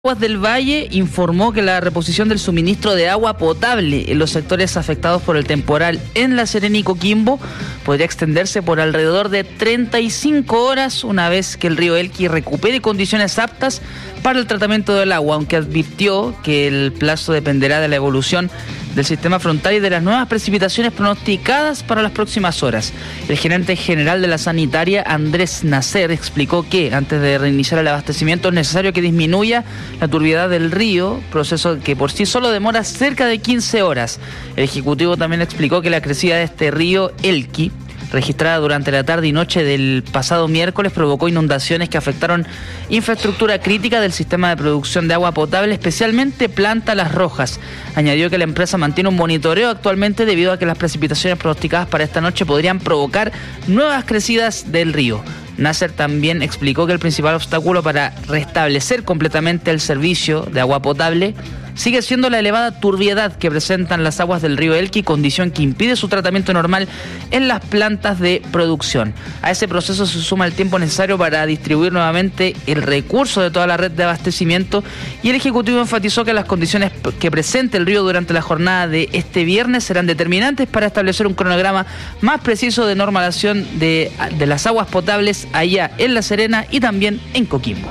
Aguas del Valle informó que la reposición del suministro de agua potable en los sectores afectados por el temporal en La Serena y Coquimbo podría extenderse por alrededor de 35 horas una vez que el río Elqui recupere condiciones aptas para el tratamiento del agua, aunque advirtió que el plazo dependerá de la evolución del sistema frontal y de las nuevas precipitaciones pronosticadas para las próximas horas. El gerente general de la sanitaria, Andrés Nacer, explicó que antes de reiniciar el abastecimiento es necesario que disminuya la turbiedad del río, proceso que por sí solo demora cerca de 15 horas. El ejecutivo también explicó que la crecida de este río Elqui, registrada durante la tarde y noche del pasado miércoles, provocó inundaciones que afectaron infraestructura crítica del sistema de producción de agua potable, especialmente Planta Las Rojas. Añadió que la empresa mantiene un monitoreo actualmente debido a que las precipitaciones pronosticadas para esta noche podrían provocar nuevas crecidas del río. Nasser también explicó que el principal obstáculo para restablecer completamente el servicio de agua potable sigue siendo la elevada turbiedad que presentan las aguas del río Elqui, condición que impide su tratamiento normal en las plantas de producción. A ese proceso se suma el tiempo necesario para distribuir nuevamente el recurso de toda la red de abastecimiento, y el Ejecutivo enfatizó que las condiciones que presente el río durante la jornada de este viernes serán determinantes para establecer un cronograma más preciso de normalización de las aguas potables allá en La Serena y también en Coquimbo.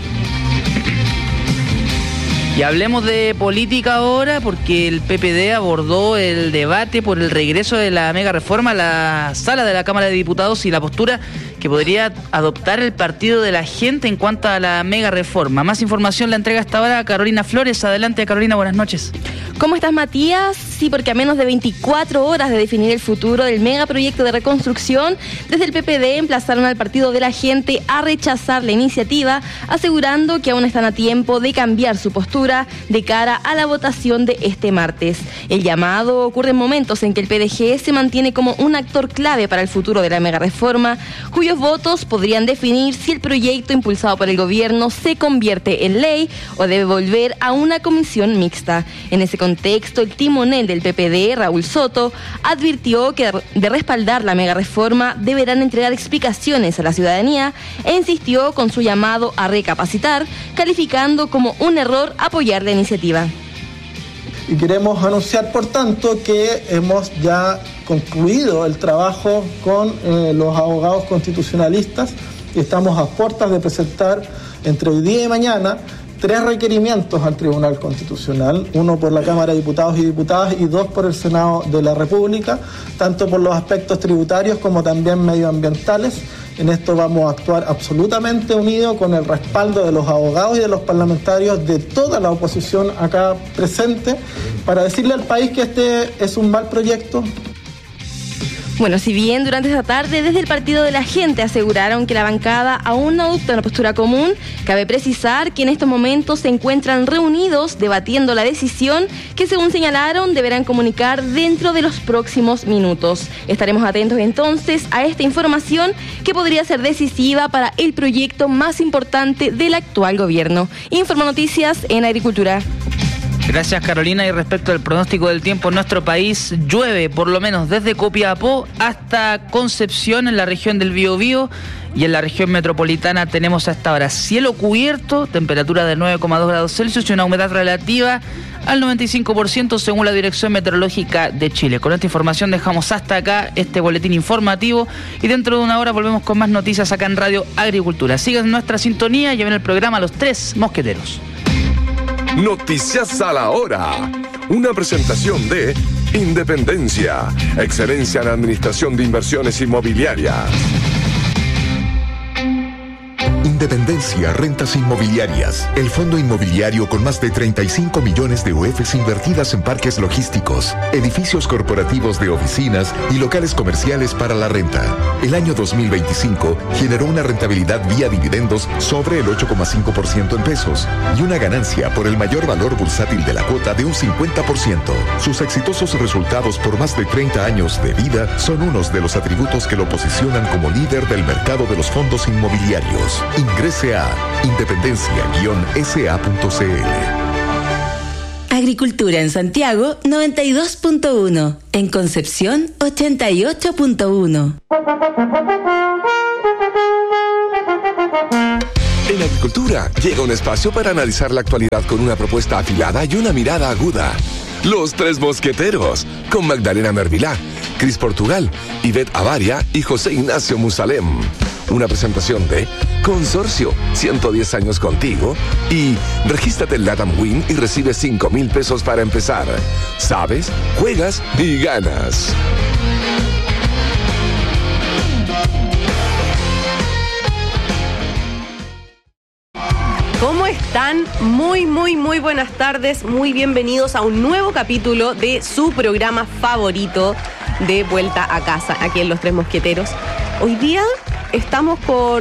Y hablemos de política ahora, porque el PPD abordó el debate por el regreso de la mega reforma a la sala de la Cámara de Diputados y la postura que podría adoptar el Partido de la Gente en cuanto a la mega reforma. Más información la entrega hasta ahora Carolina Flores. Adelante, Carolina, buenas noches. ¿Cómo estás, Matías? Sí, porque a menos de 24 horas de definir el futuro del megaproyecto de reconstrucción, desde el PPD emplazaron al Partido de la Gente a rechazar la iniciativa, asegurando que aún están a tiempo de cambiar su postura de cara a la votación de este martes. El llamado ocurre en momentos en que el PDG se mantiene como un actor clave para el futuro de la megareforma, cuyos votos podrían definir si el proyecto impulsado por el gobierno se convierte en ley o debe volver a una comisión mixta. En ese contexto, el timonel del PPD, Raúl Soto, advirtió que de respaldar la megareforma deberán entregar explicaciones a la ciudadanía e insistió con su llamado a recapacitar, calificando como un error apoyar la iniciativa. Y queremos anunciar, por tanto, que hemos ya concluido el trabajo con los abogados constitucionalistas y estamos a puertas de presentar entre hoy día y mañana 3 requerimientos al Tribunal Constitucional, uno por la Cámara de Diputados y Diputadas y 2 por el Senado de la República, tanto por los aspectos tributarios como también medioambientales. En esto vamos a actuar absolutamente unidos con el respaldo de los abogados y de los parlamentarios de toda la oposición acá presente, para decirle al país que este es un mal proyecto. Bueno, si bien durante esta tarde desde el Partido de la Gente aseguraron que la bancada aún no adopta una postura común, cabe precisar que en estos momentos se encuentran reunidos debatiendo la decisión que, según señalaron, deberán comunicar dentro de los próximos minutos. Estaremos atentos entonces a esta información que podría ser decisiva para el proyecto más importante del actual gobierno. Informa Noticias en Agricultura. Gracias, Carolina. Y respecto al pronóstico del tiempo en nuestro país, llueve por lo menos desde Copiapó hasta Concepción en la región del Biobío, y en la región metropolitana tenemos hasta ahora cielo cubierto, temperatura de 9,2 grados Celsius y una humedad relativa al 95% según la Dirección Meteorológica de Chile. Con esta información dejamos hasta acá este boletín informativo y dentro de una hora volvemos con más noticias acá en Radio Agricultura. Sigan nuestra sintonía y ven el programa Los Tres Mosqueteros. Noticias a la hora. Una presentación de Independencia, excelencia en administración de inversiones inmobiliarias. Independencia Rentas Inmobiliarias, el fondo inmobiliario con más de 35 millones de UFs invertidas en parques logísticos, edificios corporativos de oficinas y locales comerciales para la renta. El año 2025 generó una rentabilidad vía dividendos sobre el 8,5% en pesos y una ganancia por el mayor valor bursátil de la cuota de un 50%. Sus exitosos resultados por más de 30 años de vida son unos de los atributos que lo posicionan como líder del mercado de los fondos inmobiliarios. Ingrese a independencia-sa.cl. Agricultura en Santiago 92.1, en Concepción 88.1. En Agricultura llega un espacio para analizar la actualidad con una propuesta afilada y una mirada aguda. Los Tres Mosqueteros, con Magdalena Mervilá, Cris Portugal, Ivette Avaria y José Ignacio Musalem. Una presentación de Consorcio, 110 años contigo, y regístrate en LATAM Win y recibe 5,000 pesos para empezar. Sabes, juegas y ganas. ¿Cómo están? Muy buenas tardes. Muy bienvenidos a un nuevo capítulo de su programa favorito de Vuelta a Casa, aquí en Los Tres Mosqueteros. Hoy día estamos con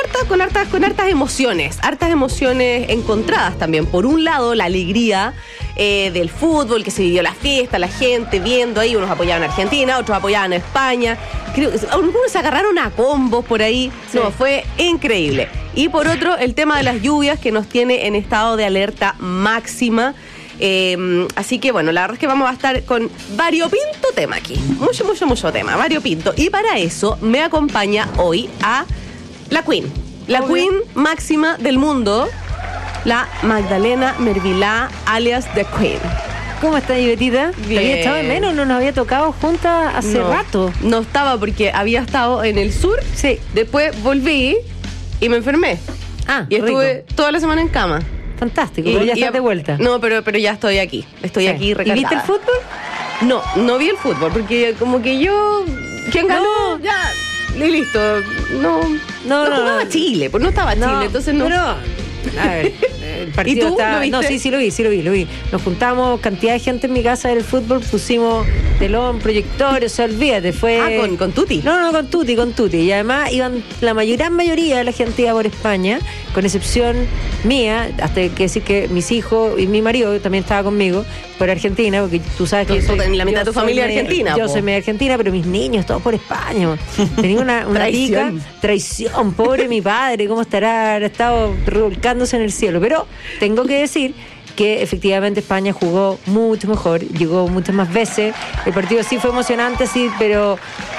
hartas emociones, encontradas también. Por un lado, la alegría del fútbol, que se vivió la fiesta, la gente viendo ahí, unos apoyaban a Argentina, otros apoyaban a España. Creo que algunos se agarraron a combos por ahí. Sí. No, fue increíble. Y por otro, el tema de las lluvias, que nos tiene en estado de alerta máxima. Así que bueno, la verdad es que vamos a estar con variopinto tema aquí. Mucho tema, variopinto. Y para eso me acompaña hoy a la Queen. La Queen máxima del mundo, la Magdalena Mervilá, alias The Queen. ¿Cómo está, Ivetita? Bien. Había echado de menos, no nos había tocado juntas hace rato. No estaba porque había estado en el sur. Sí. Después volví y me enfermé. Y estuve toda la semana en cama. Fantástico, pero ya estás de vuelta. No, pero ya estoy aquí. Estoy aquí recargada. ¿Y viste el fútbol? No vi el fútbol, porque como que yo... ¿Quién ganó? Ya, y listo. No jugaba Chile, pues no estaba Chile, entonces no... Pero, a ver, el partido ¿Y tú? está... ¿Lo viste? No, sí lo vi. Nos juntamos, cantidad de gente en mi casa del fútbol, pusimos telón, proyector, o sea, olvídate, fue... ¿Con Tuti? No, con Tuti. Y además iban, la gran mayoría de la gente iba por España, con excepción mía, hasta que decir que mis hijos y mi marido también estaba conmigo, por Argentina, porque tú sabes que... La mitad de tu familia es argentina. Yo soy media argentina, pero mis niños, todos por España. Tenía una traición, pobre mi padre, cómo estará, ha estado revolcándose en el cielo. Pero tengo que decir que efectivamente España jugó mucho mejor, llegó muchas más veces. El partido sí fue emocionante, sí, pero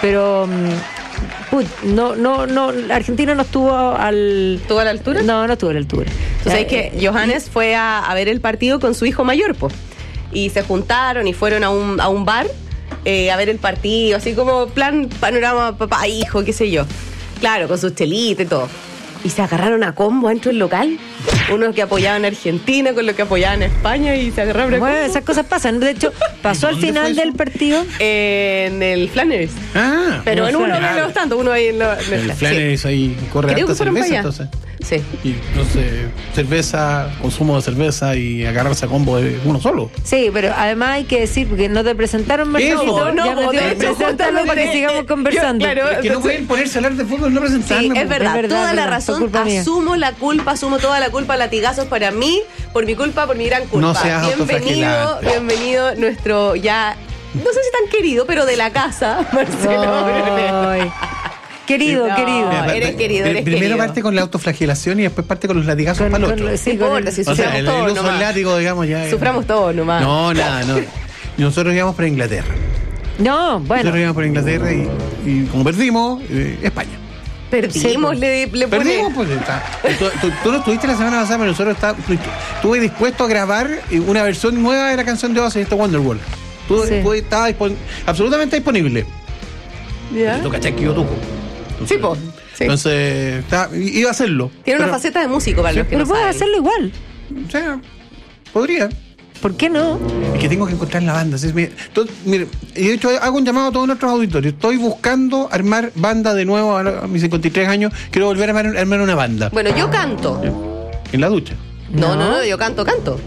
Argentina no estuvo ¿Estuvo a la altura? No estuvo a la altura. Tú sabes que Johannes fue a ver el partido con su hijo mayor, po. Y se juntaron y fueron a un bar a ver el partido, así como plan panorama papá, hijo, qué sé yo. Claro, con sus chelitas y todo. Y se agarraron a combo dentro del local. Unos que apoyaban a Argentina con los que apoyaban a España y se agarraron a combo. Bueno, esas cosas pasan. De hecho, pasó al final del partido. En el Flanders. Pero en uno de los tantos, uno ahí en el Flanders, ahí corre harta cerveza, entonces. Sí. Y entonces, cerveza, consumo de cerveza y agarrarse a combo de uno solo. Sí, pero además hay que decir, porque no te presentaron, Marcelito, preséntalo para que sigamos conversando. Claro, es que no pueden ponerse a hablar de fútbol, no presentarme. Sí, es verdad, toda la razón, asumo la culpa, asumo toda la culpa, latigazos para mí, por mi culpa, por mi gran culpa. No seas bienvenido nuestro ya, no sé si tan querido, pero de la casa, Marcelo. Querido. Eres querido. Primero parte con la autoflagelación y después parte con los latigazos para el otro. Sí, si suframos todos nomás. El látigo, digamos, ya. Suframos todos nomás. No. Nosotros íbamos para Inglaterra. Nosotros íbamos para Inglaterra y como perdimos, España. Perdimos, le perdimos, pues tú no estuviste la semana pasada, pero nosotros estuve dispuesto a grabar una versión nueva de la canción de Oasis, Wonderwall. Estaba absolutamente disponible. ¿Ya? Tú cachai que yo toco. Sí, pues. Sí. Entonces, iba a hacerlo. Tiene una faceta de músico para los que no saben. Pero puedes hacerlo igual. O sea, podría. ¿Por qué no? Es que tengo que encontrar la banda. Mire, y de hecho hago un llamado a todos nuestros auditorios. Estoy buscando armar banda de nuevo a mis 53 años. Quiero volver a armar una banda. Bueno, yo canto. ¿En la ducha? No, yo canto.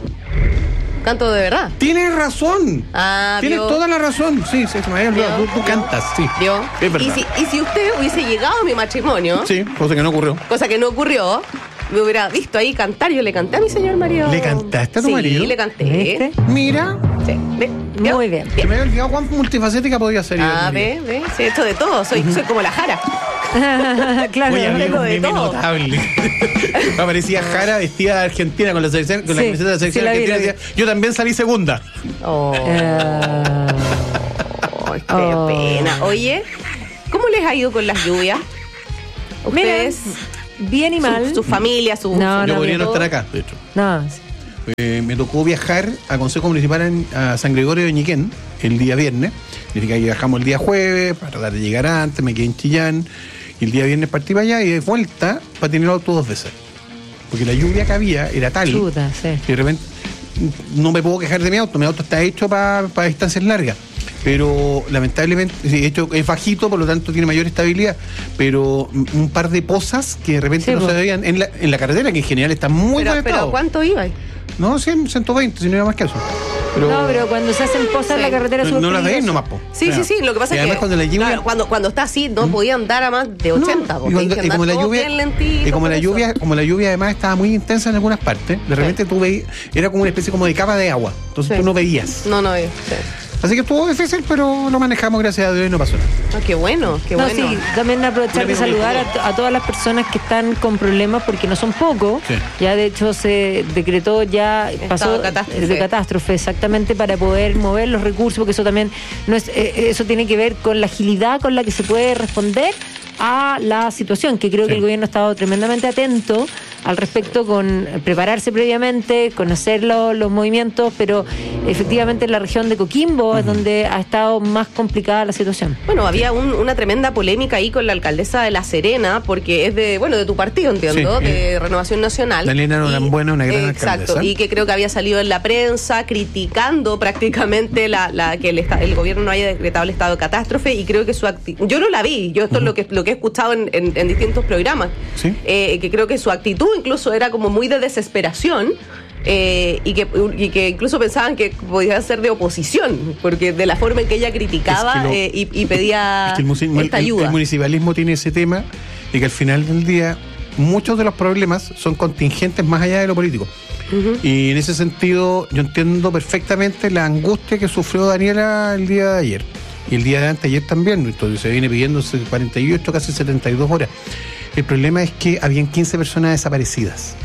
Canto de verdad. Tienes razón. Tienes toda la razón. Sí, se me había olvidado. Tú cantas, sí. ¿Vio? Es verdad. Y si usted hubiese llegado a mi matrimonio. Sí, cosa que no ocurrió. Me hubiera visto ahí cantar. Yo le canté a mi señor marido. ¿Le cantaste a tu marido? Sí, le canté. ¿Viste? Mira. Sí. Muy bien. Se me había olvidado cuán multifacética podía ser. Ve. Sí, he hecho de todo. Soy como la Jara. Claro, oye, tengo de todo. Notable. Aparecía Jara vestida de Argentina con la camiseta de la selección argentina. Decía, yo también salí segunda. Qué pena. Oye, ¿cómo les ha ido con las lluvias? Ustedes bien y mal. Su familia, su... Yo podría no estar acá, de hecho. No. Me tocó viajar a Consejo Municipal a San Gregorio de Ñiquén el día viernes. Significa que viajamos el día jueves para tratar de llegar antes, me quedé en Chillán. Y el día viernes partí para allá y de vuelta para tener el auto 2 veces. Porque la lluvia que había era tal. Chuta, sí. Y de repente no me puedo quejar de mi auto. Mi auto está hecho para distancias largas. Pero lamentablemente, de hecho es bajito, por lo tanto tiene mayor estabilidad. Pero un par de pozas que de repente no se veían en la carretera, que en general está muy buen estado. ¿Pero cuánto iba? No, 120, si no iba más que eso. Pero cuando se hacen pozas en la carretera no las veis nomás, po. Sí, lo que pasa es que cuando la lluvia, cuando está así no podían andar a más de 80, y como la lluvia además estaba muy intensa en algunas partes, de repente tú veías, era como una especie como de capa de agua, entonces tú no veías. No veías. Así que estuvo difícil, pero lo manejamos, gracias a Dios, y no pasó nada. Qué bueno. Sí, también aprovechar de saludar a todas las personas que están con problemas, porque no son pocos. Sí. Ya de hecho se decretó, pasó de catástrofe, exactamente, para poder mover los recursos, porque eso también no es, eso tiene que ver con la agilidad con la que se puede responder a la situación, que creo que el gobierno ha estado tremendamente atento al respecto, con prepararse previamente, conocer los movimientos, pero efectivamente en la región de Coquimbo es donde ha estado más complicada la situación. Bueno, había una tremenda polémica ahí con la alcaldesa de La Serena, porque es de tu partido, entiendo, de Renovación Nacional. Daniela Norambuena, una gran alcaldesa. Exacto, y que creo que había salido en la prensa criticando prácticamente que el gobierno no haya decretado el estado de catástrofe, y creo que su actitud, yo no la vi, yo esto es lo que he escuchado en distintos programas, que creo que su actitud incluso era como muy de desesperación, y que incluso pensaban que podía ser de oposición, porque de la forma en que ella criticaba y pedía esta ayuda. El municipalismo tiene ese tema de que al final del día muchos de los problemas son contingentes más allá de lo político. Y en ese sentido yo entiendo perfectamente la angustia que sufrió Daniela el día de ayer y el día de anteayer también. Entonces se viene pidiendo 48, casi 72 horas. El problema es que habían 15 personas desaparecidas.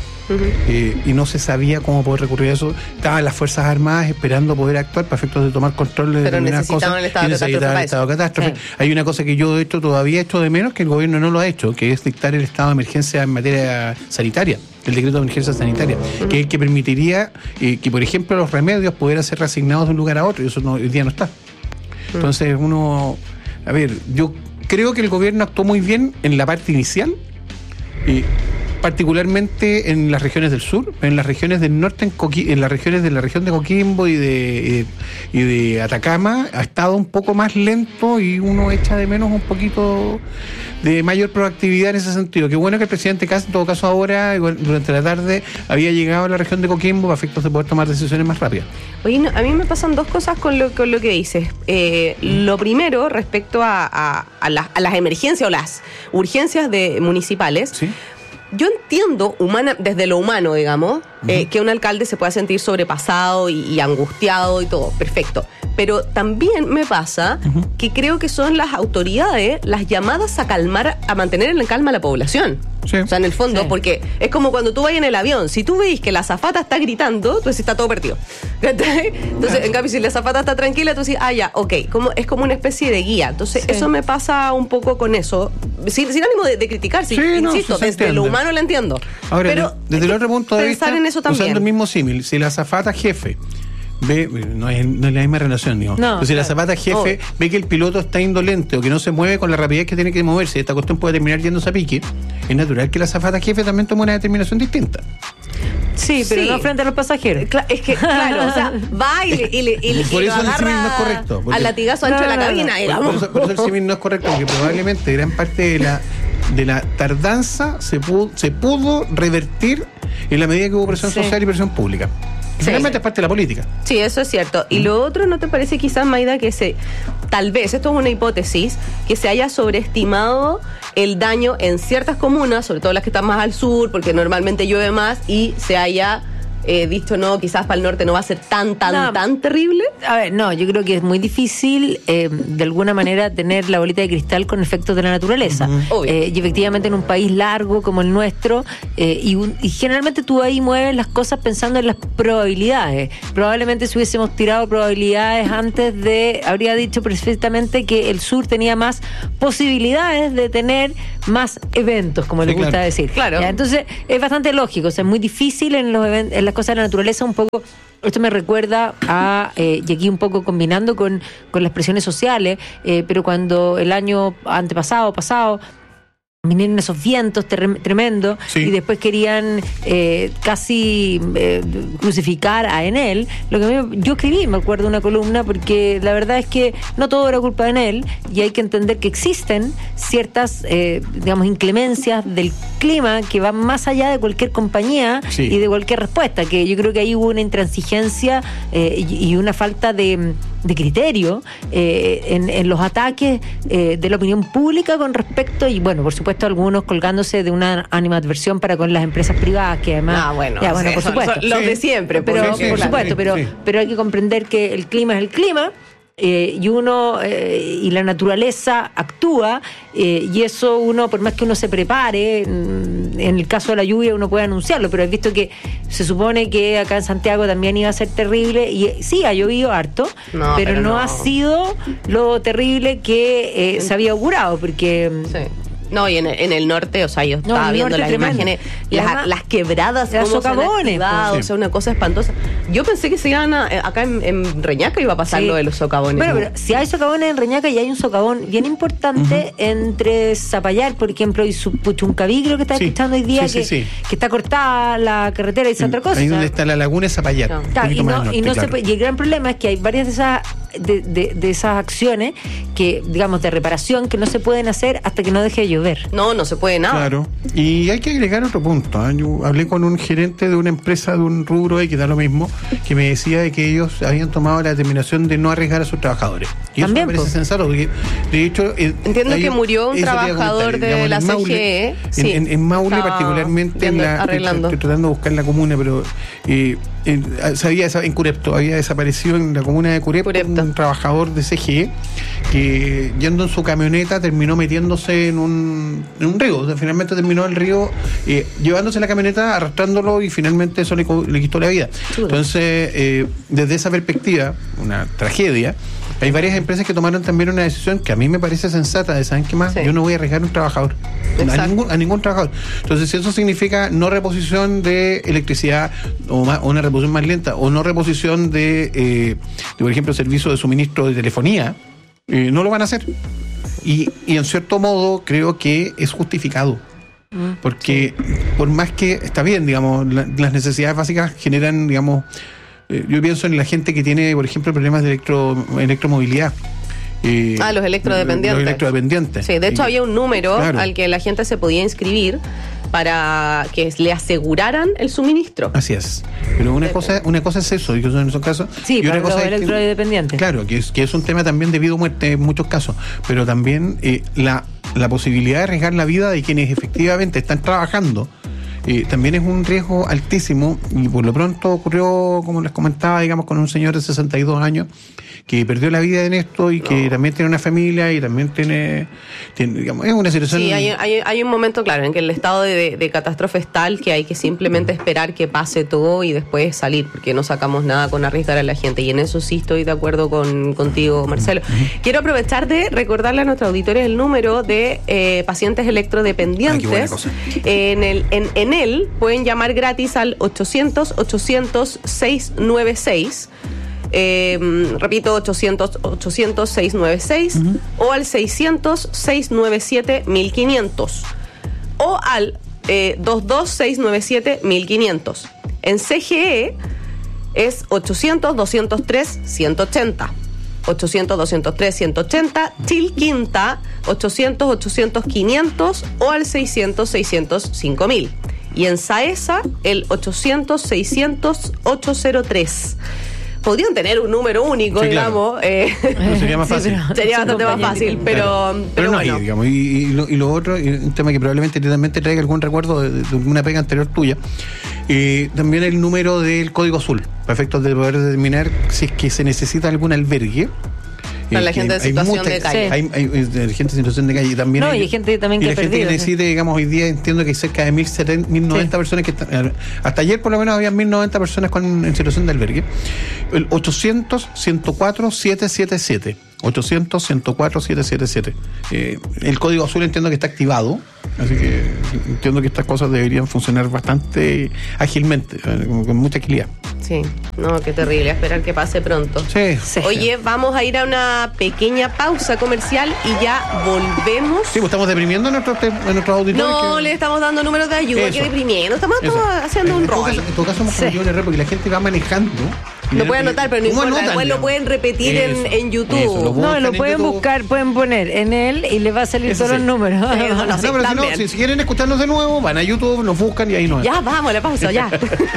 Y no se sabía cómo poder recurrir a eso. Estaban las Fuerzas Armadas esperando poder actuar para efectos de tomar control de determinadas cosas. Necesitaban el estado de catástrofe. Hay una cosa que yo de hecho todavía echo de menos, que el gobierno no lo ha hecho, que es dictar el estado de emergencia en materia sanitaria, el decreto de emergencia sanitaria, que es el que permitiría que, por ejemplo, los remedios pudieran ser reasignados de un lugar a otro, y eso hoy día no está. Entonces yo creo que el gobierno actuó muy bien en la parte inicial, particularmente en las regiones del sur, en las regiones del norte, en las regiones de la región de Coquimbo y de Atacama ha estado un poco más lento, y uno echa de menos un poquito de mayor proactividad en ese sentido. Qué bueno que el presidente Kast, en todo caso ahora, durante la tarde, había llegado a la región de Coquimbo para efectos de poder tomar decisiones más rápidas. Oye, a mí me pasan dos cosas con lo que dices. Lo primero, respecto a las emergencias o las urgencias municipales. ¿Sí? Yo entiendo desde lo humano, digamos, que un alcalde se pueda sentir sobrepasado y angustiado y todo, perfecto. Pero también me pasa que creo que son las autoridades las llamadas a mantener en calma a la población. Sí. O sea, en el fondo, porque es como cuando tú vas en el avión, si tú veis que la azafata está gritando, tú decís, está todo perdido. Entonces, en cambio, si la azafata está tranquila, tú decís, es como una especie de guía. Entonces, eso me pasa un poco con eso, sin ánimo de criticar, insisto, desde lo humano lo entiendo. Ahora, pero desde el otro punto de vista, en eso también. Usando el mismo símil, si la azafata jefe no es la misma relación, digo. No, si la azafata jefe ve que el piloto está indolente o que no se mueve con la rapidez que tiene que moverse, y esta cuestión puede terminar yéndose a pique, es natural que la azafata jefe también tome una determinación distinta. Sí, pero no frente a los pasajeros. Es que, claro, o sea, va y lo agarra no es correcto, al latigazo ancho de la cabina. Por eso el símil no es correcto, porque probablemente gran parte de la tardanza se pudo revertir en la medida que hubo presión social y presión pública. Finalmente es parte de la política. Sí, eso es cierto. Y lo otro, ¿no te parece quizás, Maida, que tal vez, esto es una hipótesis, que se haya sobreestimado el daño en ciertas comunas, sobre todo las que están más al sur, porque normalmente llueve más, y se haya dicho no, quizás para el norte no va a ser tan terrible? A ver, no, yo creo que es muy difícil de alguna manera tener la bolita de cristal con efectos de la naturaleza. Y efectivamente en un país largo como el nuestro, y generalmente tú ahí mueves las cosas pensando en las probabilidades. Probablemente si hubiésemos tirado probabilidades antes habría dicho perfectamente que el sur tenía más posibilidades de tener más eventos, como le gusta decir. Claro. ¿Ya? Entonces es bastante lógico, o sea, es muy difícil en las cosas de la naturaleza un poco. Esto me recuerda y aquí un poco combinando con las presiones sociales, pero cuando el año pasado, vinieron esos vientos tremendos y después querían casi crucificar a Enel. Yo escribí, me acuerdo, una columna, porque la verdad es que no todo era culpa de Enel y hay que entender que existen ciertas, inclemencias del clima que van más allá de cualquier compañía y de cualquier respuesta, que yo creo que ahí hubo una intransigencia y una falta de criterio en los ataques de la opinión pública con respecto, y bueno, por supuesto algunos colgándose de una animadversión para con las empresas privadas, que además por supuesto son los de siempre, pero por supuesto, pero hay que comprender que el clima es el clima. Y uno y la naturaleza actúa, y eso uno, por más que uno se prepare, en el caso de la lluvia uno puede anunciarlo, pero he visto que se supone que acá en Santiago también iba a ser terrible, y sí, ha llovido harto, pero no ha sido lo terrible que se había augurado, porque... No, y en el norte, o sea, yo estaba viendo las imágenes, las quebradas, los socavones, o sea, una cosa espantosa. Yo pensé que se iban acá en Reñaca iba a pasar lo de los socavones. Bueno, pero si hay socavones en Reñaca, y hay un socavón bien importante entre Zapallar, por ejemplo, y Puchuncaví, creo que está escuchando hoy día, que está cortada la carretera y esa otra cosa. Ahí donde está la laguna de Zapallar. Y el gran problema es que hay varias de esas acciones que, digamos, de reparación, que no se pueden hacer hasta que no deje de llover. No se puede nada. Claro. Y hay que agregar otro punto. Yo hablé con un gerente de una empresa de un rubro que da lo mismo, que me decía de que ellos habían tomado la determinación de no arriesgar a sus trabajadores. Y también, eso me parece sensato, porque de hecho... Entiendo que murió un trabajador de la CGE. En Maule, particularmente, estoy tratando de buscar la comuna, pero en Curepto había desaparecido en la comuna de Curepto un trabajador de CGE que, yendo en su camioneta, terminó metiéndose en un río. O sea, finalmente terminó el río llevándose la camioneta, arrastrándolo, y finalmente eso le quitó la vida. Entonces, desde esa perspectiva, una tragedia. Hay varias empresas que tomaron también una decisión que a mí me parece sensata, de ¿saben qué más? Yo no voy a arriesgar un trabajador, a ningún trabajador. Entonces, si eso significa no reposición de electricidad, o una reposición más lenta, o no reposición de por ejemplo, servicio de suministro de telefonía, no lo van a hacer. Y en cierto modo creo que es justificado. Porque por más que está bien, digamos, las necesidades básicas generan, digamos, yo pienso en la gente que tiene, por ejemplo, problemas de electromovilidad. Los electrodependientes. Los electrodependientes. Sí, de hecho había un número al que la gente se podía inscribir para que le aseguraran el suministro. Así es. Pero una cosa es eso, y que son en esos casos. Sí, y otra cosa es electrodependientes. Claro, que es un tema también de vida o muerte en muchos casos, pero también la posibilidad de arriesgar la vida de quienes efectivamente están trabajando. También es un riesgo altísimo, y por lo pronto ocurrió, como les comentaba, digamos, con un señor de 62 años que perdió la vida en esto, y que también tiene una familia, y también tiene digamos, es una situación... Sí, hay un momento, claro, en que el estado de catástrofe es tal que hay que simplemente esperar que pase todo y después salir, porque no sacamos nada con arriesgar a la gente, y en eso sí estoy de acuerdo contigo, Marcelo. Quiero aprovechar de recordarle a nuestros auditores el número de pacientes electrodependientes. En él pueden llamar gratis al 800-800-696. Repito, 800-800-696 o al 600-697-1500 o al 22-697-1500. En CGE es 800-203-180. 800-203-180, Chilquinta 800-800-500 o al 600-600-5000. Y en Saesa el 800-600-803. Podrían tener un número único, digamos. Claro. Sería más fácil. Sería bastante más fácil, pero no bueno. hay, digamos. Y lo otro, un tema que probablemente también te traiga algún recuerdo de una pega anterior tuya, También el número del código azul, para efectos de poder determinar si es que se necesita algún albergue. Para la gente en situación de calle. Hay gente en situación de calle y también. No, y hay gente también que ha perdido. Y la gente que necesite, digamos, hoy día entiendo que hay cerca de 1090 personas que están. Hasta ayer, por lo menos, había 1090 personas en situación de albergue. El 800-104-777. 800-104-777. El código azul entiendo que está activado, así que entiendo que estas cosas deberían funcionar bastante ágilmente, con mucha agilidad. Sí, no, qué terrible, esperar que pase pronto. Sí. Oye, vamos a ir a una pequeña pausa comercial y ya volvemos. Sí, pues estamos deprimiendo a nuestros auditores. No, le estamos dando números de ayuda, Eso. que deprimiendo, estamos haciendo un rol. En todo caso hemos cometido un error porque la gente va manejando. Lo pueden anotar, pero no importa, después lo pueden repetir en YouTube. Eso, No, lo pueden buscar, pueden poner en él y les va a salir todos los números. No, pero si quieren escucharnos de nuevo, van a YouTube, nos buscan y ahí nos. Ya, vamos a la pausa, ya.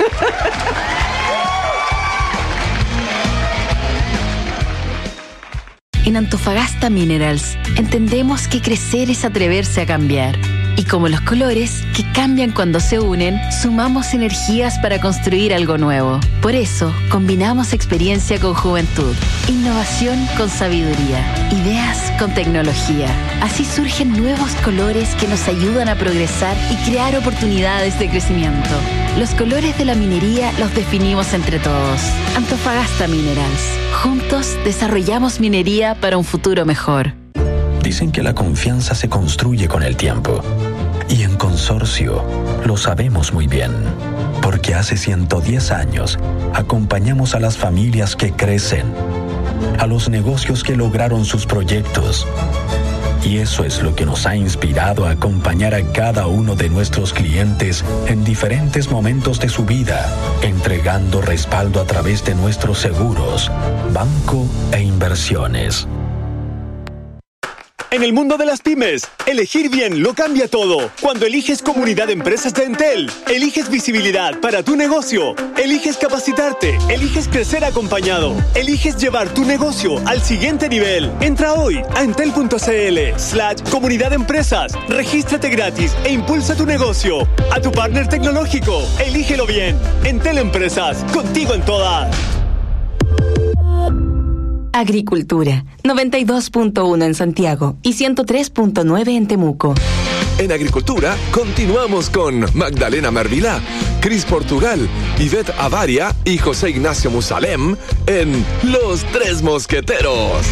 En Antofagasta Minerals entendemos que crecer es atreverse a cambiar. Y como los colores, que cambian cuando se unen, sumamos energías para construir algo nuevo. Por eso, combinamos experiencia con juventud, innovación con sabiduría, ideas con tecnología. Así surgen nuevos colores que nos ayudan a progresar y crear oportunidades de crecimiento. Los colores de la minería los definimos entre todos. Antofagasta Minerals. Juntos desarrollamos minería para un futuro mejor. Dicen que la confianza se construye con el tiempo. Y en Consorcio lo sabemos muy bien, porque hace 110 años acompañamos a las familias que crecen, a los negocios que lograron sus proyectos. Y eso es lo que nos ha inspirado a acompañar a cada uno de nuestros clientes en diferentes momentos de su vida, entregando respaldo a través de nuestros seguros, banco e inversiones. En el mundo de las pymes, elegir bien lo cambia todo. Cuando eliges Comunidad de Empresas de Entel, eliges visibilidad para tu negocio, eliges capacitarte, eliges crecer acompañado, eliges llevar tu negocio al siguiente nivel. Entra hoy a entel.cl/Comunidad de Empresas, regístrate gratis e impulsa tu negocio. A tu partner tecnológico, elígelo bien. Entel Empresas, contigo en todas. Agricultura, 92.1 en Santiago y 103.9 en Temuco. En Agricultura continuamos con Magdalena Mervilá, Cris Portugal, Ivette Avaria y José Ignacio Musalem en Los Tres Mosqueteros.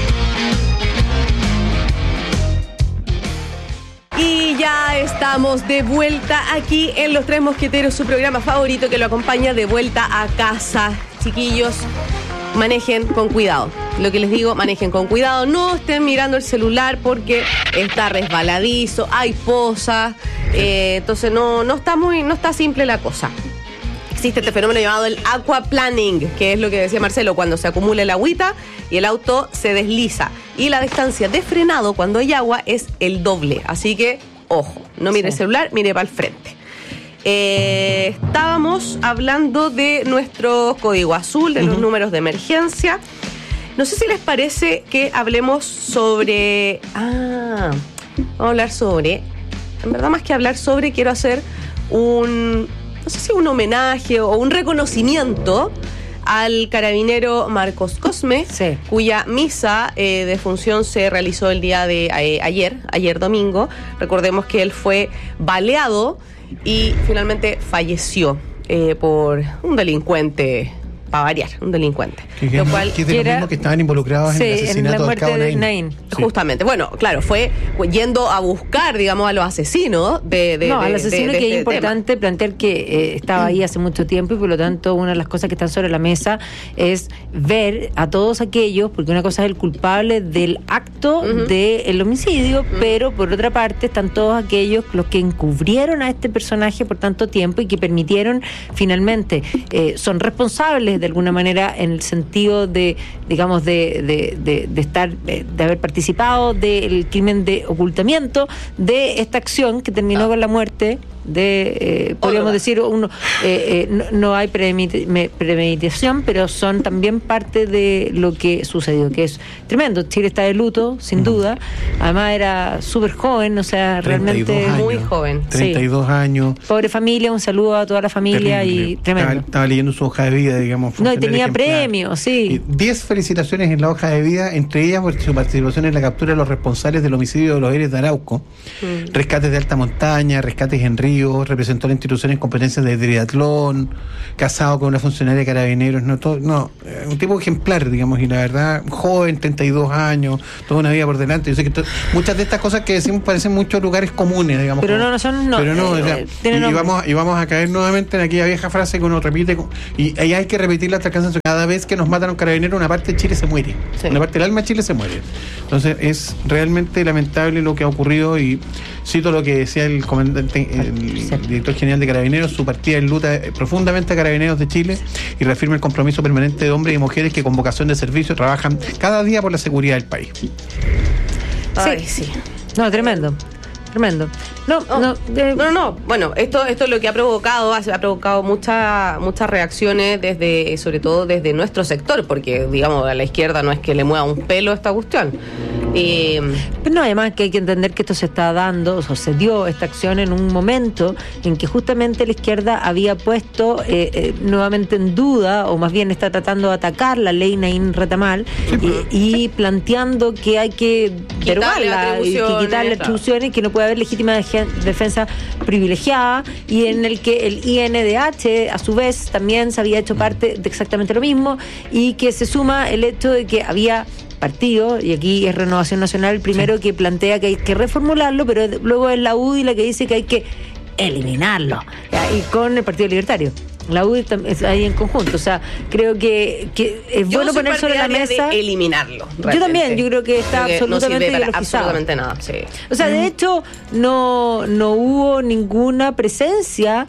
Y ya estamos de vuelta aquí en Los Tres Mosqueteros, su programa favorito que lo acompaña de vuelta a casa. Chiquillos, manejen con cuidado. Lo que les digo, manejen con cuidado. No estén mirando el celular porque está resbaladizo, hay pozas. Entonces no está simple la cosa. Existe este fenómeno llamado el aquaplaning, que es lo que decía Marcelo, cuando se acumula el agüita y el auto se desliza. Y la distancia de frenado cuando hay agua es el doble. Así que, ojo, no mire el celular, mire para el frente. Estábamos hablando de nuestro código azul, de los números de emergencia. No sé si les parece que hablemos sobre... vamos a hablar sobre... En verdad, más que hablar sobre, quiero hacer no sé si un homenaje o un reconocimiento al carabinero Marcos Cosme, sí, cuya misa de función se realizó el día de ayer domingo. Recordemos que él fue baleado y finalmente falleció por un delincuente, para variar, un delincuente. Que es de los mismos que estaban involucrados en el asesinato del cabo Naín. Justamente, bueno, claro, fue yendo a buscar, digamos, a los asesinos al asesino, que es importante plantear que estaba ahí hace mucho tiempo y por lo tanto una de las cosas que están sobre la mesa es ver a todos aquellos, porque una cosa es el culpable del acto del homicidio, pero por otra parte están todos aquellos los que encubrieron a este personaje por tanto tiempo y que permitieron finalmente, son responsables de alguna manera en el sentido de, digamos, de haber participado del crimen de ocultamiento de esta acción que terminó con la muerte podríamos decir, no hay premeditación, pero son también parte de lo que sucedió, que es tremendo. Chile está de luto, sin duda. Además era súper joven, o sea, realmente muy joven. 32 años. Pobre familia, un saludo a toda la familia. Terrible. Y tremendo. Estaba leyendo su hoja de vida, digamos. No, y tenía premios, sí. 10 felicitaciones en la hoja de vida, entre ellas por su participación en la captura de los responsables del homicidio de los héroes de Arauco, rescates de alta montaña, rescates en ríos, representó a la institución en competencias de triatlón, casado con una funcionaria de Carabineros, un tipo ejemplar, digamos, y la verdad, joven, 32 años, toda una vida por delante. Yo sé que muchas de estas cosas que decimos parecen muchos lugares comunes, digamos. Pero no son, no. Pero no, y vamos a caer nuevamente en aquella vieja frase que uno repite, y ahí hay que repetirla hasta el cansancio. Cada vez que nos matan a un carabinero, una parte de Chile se muere. Sí. Una parte del alma de Chile se muere. Entonces es realmente lamentable lo que ha ocurrido, y cito lo que decía el comandante, el director general de Carabineros: su partida enluta profundamente a Carabineros de Chile y reafirma el compromiso permanente de hombres y mujeres que con vocación de servicio trabajan cada día por la seguridad del país. Sí. No, tremendo. No. Bueno, esto es lo que ha provocado muchas reacciones sobre todo desde nuestro sector, porque digamos a la izquierda no es que le mueva un pelo esta cuestión. Pero no, además que hay que entender que esto se está dando, o se dio esta acción en un momento en que justamente la izquierda había puesto nuevamente en duda, o más bien está tratando de atacar la ley Naín Retamal, y planteando que hay que derogarla y que quitarle atribuciones, que no puede haber legítima defensa privilegiada, y en el que el INDH a su vez también se había hecho parte de exactamente lo mismo, y que se suma el hecho de que había partido, y aquí es Renovación Nacional el primero que plantea que hay que reformularlo, pero luego es la UDI la que dice que hay que eliminarlo, y con el Partido Libertario. La UDI es ahí en conjunto, o sea, creo que es bueno poner sobre la mesa de eliminarlo. Realmente. Yo también, yo creo que está absolutamente ideologizado. Absolutamente nada, sí. O sea, de hecho, no hubo ninguna presencia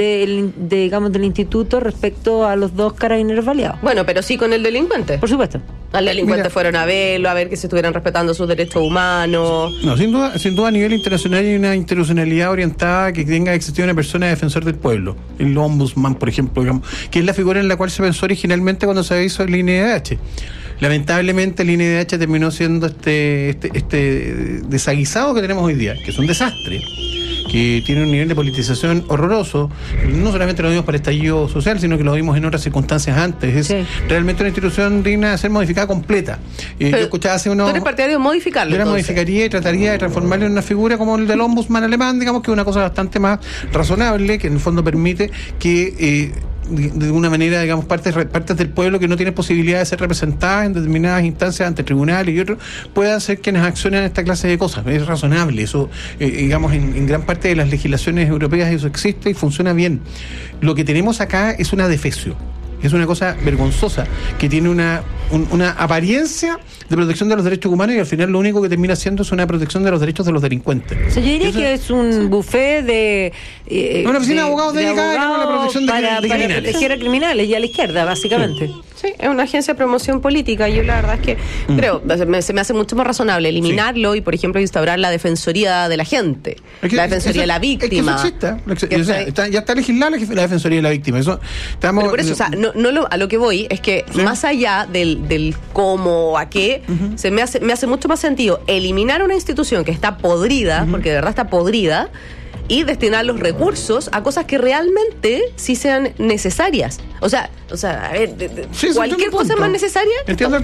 del instituto respecto a los 2 carabineros baleados. Bueno, pero sí con el delincuente. Por supuesto. Al delincuente fueron a verlo, a ver que se estuvieran respetando sus derechos humanos. No, sin duda a nivel internacional hay una institucionalidad orientada que tenga que existir una persona defensor del pueblo, el ombudsman, por ejemplo, digamos, que es la figura en la cual se pensó originalmente cuando se hizo el INDH. Lamentablemente el INDH terminó siendo este desaguisado que tenemos hoy día, que es un desastre, que tiene un nivel de politización horroroso. No solamente lo vimos para el estallido social, sino que lo vimos en otras circunstancias antes. Es realmente una institución digna de ser modificada completa. Yo escuchaba hace unos... ¿Tú eres partidario de modificarlo? Yo la modificaría y trataría de transformarlo en una figura como el del ombudsman alemán, digamos, que es una cosa bastante más razonable, que en el fondo permite que... de alguna manera, digamos, partes del pueblo que no tienen posibilidad de ser representadas en determinadas instancias ante tribunales y otros, puedan ser quienes accionen esta clase de cosas. Es razonable eso, digamos, en gran parte de las legislaciones europeas eso existe y funciona bien. Lo que tenemos acá es una defecio. Es una cosa vergonzosa, que tiene una apariencia de protección de los derechos humanos, y al final lo único que termina siendo es una protección de los derechos de los delincuentes. O sea, yo diría que es un buffet de... una oficina de abogados dedicada a la protección de criminales. Para proteger a criminales y a la izquierda, básicamente. Sí, es una agencia de promoción política. Yo la verdad es que creo, se me hace mucho más razonable eliminarlo y, por ejemplo, instaurar la defensoría de la gente, la defensoría de la víctima. Es que eso existe. Ya está legislada la defensoría de la víctima. Pero por eso, o sea, a lo que voy es que más allá del cómo o a qué, me hace mucho más sentido eliminar una institución que está podrida, porque de verdad está podrida, y destinar los recursos a cosas que realmente sí sean necesarias. O sea, a ver, cualquier cosa más necesaria. Entiendo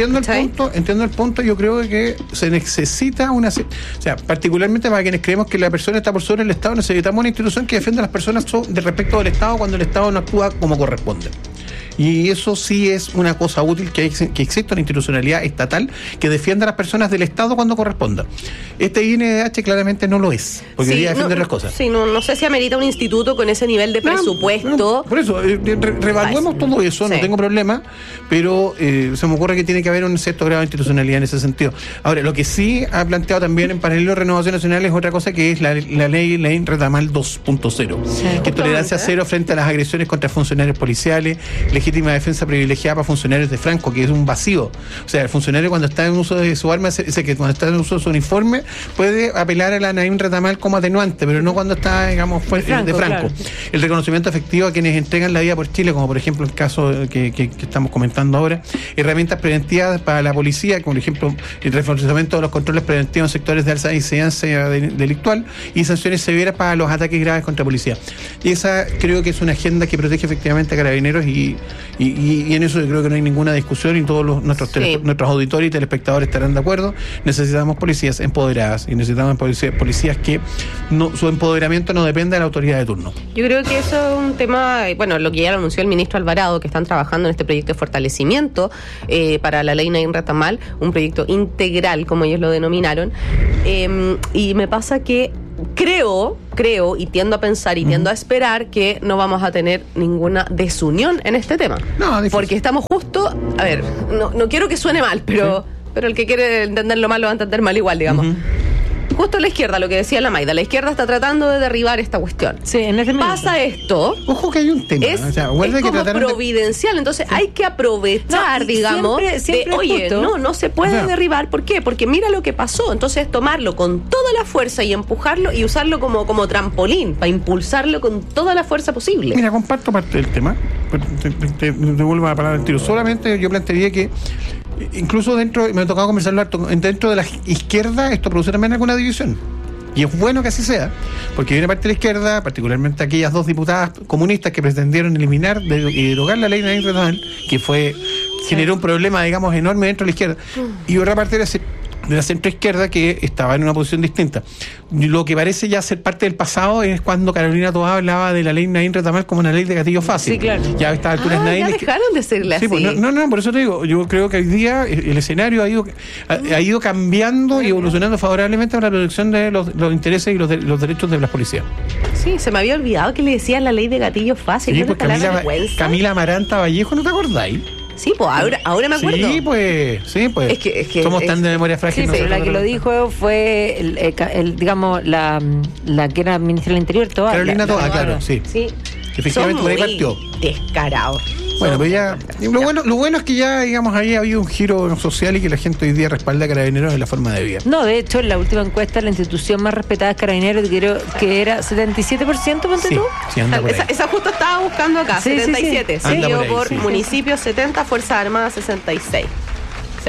el punto. Yo creo que se necesita o sea, particularmente para quienes creemos que la persona está por sobre el Estado, necesitamos una institución que defienda a las personas de respecto del Estado cuando el Estado no actúa como corresponde. Y eso sí es una cosa útil, que exista una institucionalidad estatal que defienda a las personas del Estado cuando corresponda. Este INDH claramente no lo es, porque debería defender las cosas. Sí, no sé si amerita un instituto con ese nivel de presupuesto. Por eso, revaluemos todo eso, no tengo problema, pero se me ocurre que tiene que haber un cierto grado de institucionalidad en ese sentido. Ahora, lo que sí ha planteado también en paralelo a Renovación Nacional es otra cosa, que es la ley Retamal 2.0, que es tolerancia cero frente a las agresiones contra funcionarios policiales, legítima defensa privilegiada para funcionarios de Franco, que es un vacío. O sea, el funcionario cuando está en uso de su arma, que cuando está en uso de su uniforme, puede apelar a la Naim Retamal como atenuante, pero no cuando está, digamos, de Franco. Claro. El reconocimiento efectivo a quienes entregan la vida por Chile, como por ejemplo el caso que estamos comentando ahora, herramientas preventivas para la policía, como por ejemplo el reforzamiento de los controles preventivos en sectores de alta incidencia delictual y sanciones severas para los ataques graves contra policía. Y esa creo que es una agenda que protege efectivamente a Carabineros y en eso yo creo que no hay ninguna discusión y todos nuestros auditores y telespectadores estarán de acuerdo. Necesitamos policías empoderadas y necesitamos policías que su empoderamiento no dependa de la autoridad de turno. Yo creo que eso es un tema, bueno, lo que ya lo anunció el ministro Alvarado, que están trabajando en este proyecto de fortalecimiento para la ley Naim Retamal, un proyecto integral, como ellos lo denominaron, y me pasa que creo y tiendo a pensar y tiendo a esperar que no vamos a tener ninguna desunión en este tema. No, porque estamos justo, a ver, no quiero que suene mal, pero el que quiere entenderlo mal lo va a entender mal igual, digamos. Justo la izquierda, lo que decía la Maida, la izquierda está tratando de derribar esta cuestión. Sí, en ese momento. Pasa esto. Ojo que hay un tema. Es como providencial, entonces hay que aprovechar, digamos, siempre oye, no se puede derribar. ¿Por qué? Porque mira lo que pasó. Entonces tomarlo con toda la fuerza y empujarlo y usarlo como trampolín, para impulsarlo con toda la fuerza posible. Mira, comparto parte del tema. Te devuelvo la palabra al tiro. Solamente yo plantearía que incluso dentro, me ha tocado conversarlo harto, dentro de la izquierda esto produce también alguna división. Y es bueno que así sea, porque viene parte de la izquierda, particularmente aquellas dos diputadas comunistas que pretendieron eliminar y derogar la ley de Naim Retamal, que generó un problema, digamos, enorme dentro de la izquierda. Y otra parte de la centroizquierda que estaba en una posición distinta. Lo que parece ya ser parte del pasado es cuando Carolina Toá hablaba de la ley Naim Retamal como una ley de gatillo fácil. Sí, claro. Ya a estas alturas ya dejaron de serle así. Pues, no, por eso te digo, yo creo que hoy día el escenario ha ido cambiando y evolucionando favorablemente para la protección de los intereses y los derechos de las policías. Sí, se me había olvidado que le decían la ley de gatillo fácil. Sí, pues Camila Amaranta Vallejo, ¿no te acordáis? Sí, pues ahora me acuerdo. Sí, pues. Es que somos tan de memoria frágil. Sí, pero la que lo dijo fue, digamos, la que era ministra del Interior, Toá. Carolina Toá, claro, sí. Efectivamente, por ahí partió. Descarado. Bueno, pero ya. Lo bueno es que ya, digamos, ahí ha habido un giro social y que la gente hoy día respalda a Carabineros en la forma de vida. No, de hecho, en la última encuesta, la institución más respetada es Carabineros, creo que era 77%, ¿ponte tú? Sí, anda por ahí. Esa justo estaba buscando acá, 77. Sí. Seguido por municipios 70, Fuerzas Armadas 66. Sí.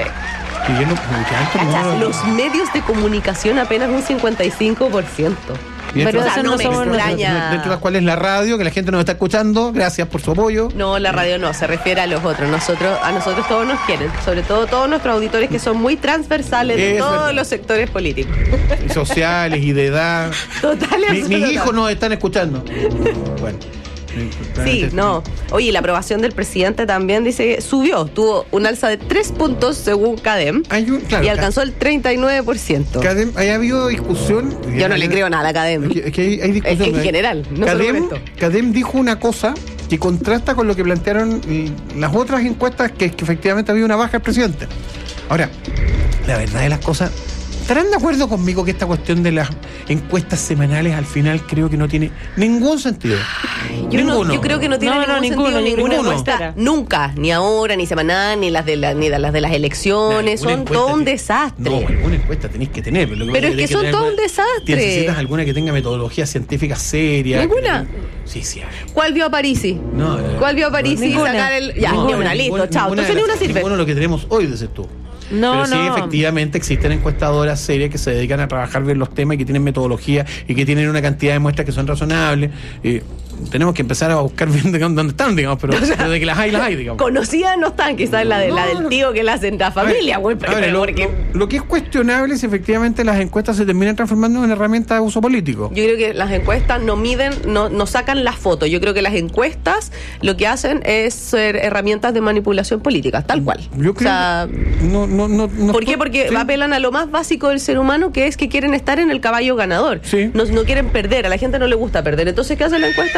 Los medios de comunicación apenas un 55%. Pero eso no me extraña. Dentro de las cuales la radio, que la gente nos está escuchando, gracias por su apoyo. No, la radio no, se refiere a los otros. A nosotros todos nos quieren, sobre todo todos nuestros auditores que son muy transversales de todos los sectores políticos. Y sociales y de edad. Total y mis hijos nos están escuchando. Bueno. Sí, no. Oye, la aprobación del presidente también dice que tuvo un alza de 3 puntos según CADEM y alcanzó el 39%. CADEM, ¿ha habido discusión? Yo no le creo nada a CADEM. Es que hay discusión. En general, no CADEM dijo una cosa que contrasta con lo que plantearon las otras encuestas, que efectivamente había una baja del presidente. Ahora, la verdad de las cosas, ¿estarán de acuerdo conmigo que esta cuestión de las encuestas semanales al final creo que no tiene ningún sentido? Yo creo que no tiene ningún sentido ninguna encuesta. Nunca, ni ahora, ni semanal, ni las de las elecciones. Son todo un desastre. No, alguna encuesta tenéis que tener. Pero es que son todo un desastre. Necesitas alguna que tenga metodología científica seria. ¿Ninguna? Sí. ¿Cuál vio a Parisi? No. ¿Cuál vio a Parisi sacar el...? Ya, ni una, listo, chao. Entonces ni una sirve. Ninguno de lo que tenemos hoy, dices tú. Pero sí, efectivamente existen encuestadoras serias que se dedican a trabajar bien los temas y que tienen metodología y que tienen una cantidad de muestras que son razonables. Tenemos que empezar a buscar bien de dónde están, digamos, pero de que las hay, digamos. Conocidas no están, quizás la del tío que la hacen en la familia, güey. Lo que es cuestionable es efectivamente las encuestas se terminan transformando en una herramienta de uso político. Yo creo que las encuestas no miden, no sacan las fotos. Yo creo que las encuestas lo que hacen es ser herramientas de manipulación política, tal cual. Yo creo ¿Por qué? Porque apelan a lo más básico del ser humano, que es que quieren estar en el caballo ganador. Sí. No quieren perder, a la gente no le gusta perder. Entonces, ¿qué hace la encuesta?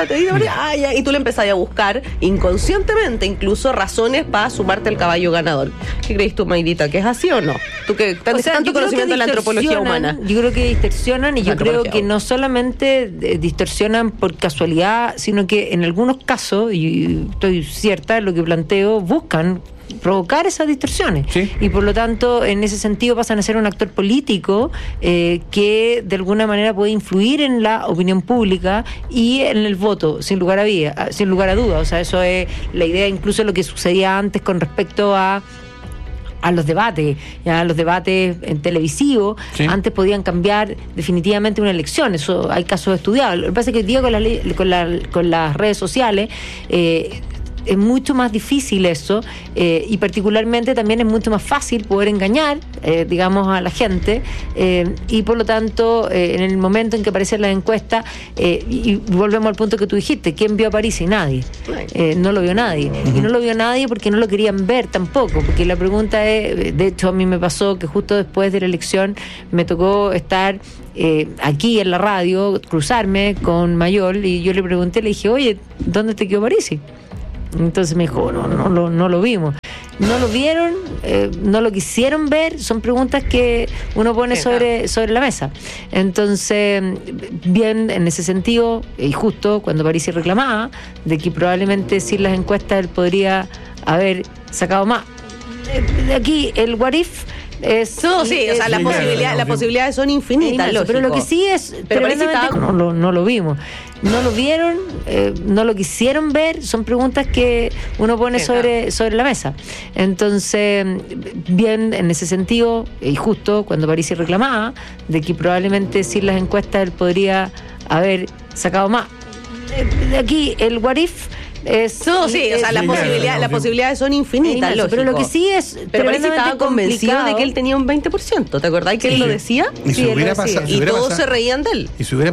te di ya, y tú le empezás a buscar inconscientemente incluso razones para sumarte al caballo ganador. ¿Qué crees tú, Mayrita? ¿Que es así o no? Tú que tienes tanto conocimiento de la antropología humana. Yo creo que distorsionan y yo creo que no solamente distorsionan por casualidad, sino que en algunos casos, y estoy cierta de lo que planteo, buscan provocar esas distorsiones. ¿Sí? Y por lo tanto, en ese sentido pasan a ser un actor político que de alguna manera puede influir en la opinión pública y en el voto, sin lugar a duda. O sea, eso es la idea incluso de lo que sucedía antes con respecto a los debates, ya los debates en televisivo. Sí. Antes podían cambiar definitivamente una elección, eso hay casos estudiados. Lo que pasa es que hoy día con las redes sociales es mucho más difícil eso, y particularmente también es mucho más fácil poder engañar, digamos, a la gente, y por lo tanto, en el momento en que aparecen las encuestas, y volvemos al punto que tú dijiste, ¿quién vio a París? Y nadie. No lo vio nadie. Y no lo vio nadie porque no lo querían ver tampoco, porque la pregunta es, de hecho a mí me pasó que justo después de la elección me tocó estar aquí en la radio, cruzarme con Mayol, y yo le pregunté, le dije, oye, ¿dónde te quedó París? Entonces me dijo, no lo vimos. No lo vieron, no lo quisieron ver, son preguntas que uno pone sobre la mesa. Entonces, bien, en ese sentido, y justo cuando Parisi reclamaba de que probablemente sin las encuestas él podría haber sacado más. Aquí, el what if las posibilidades son infinitas, pero lo que sí es, pero no lo vimos. No lo vieron, no lo quisieron ver, son preguntas que uno pone sobre la mesa. Entonces, bien, en ese sentido, y justo cuando Parisi reclamaba de que probablemente sin las encuestas él podría haber sacado más. Aquí, el what if las posibilidades son infinitas, pero lo que sí es, pero París estaba convencido de que él tenía un 20%, ¿te acordás que él lo decía? Y, todos se reían de él. Y si hubiera